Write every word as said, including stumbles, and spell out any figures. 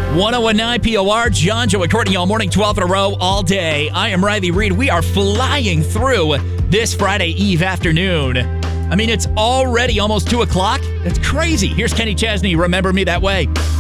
ten P O R, John, Joe, and Courtney all morning, twelve in a row, all day. I am Riley Reed. We are flying through this Friday Eve afternoon. I mean, it's already almost two o'clock. That's crazy. Here's Kenny Chesney, Remember Me That Way.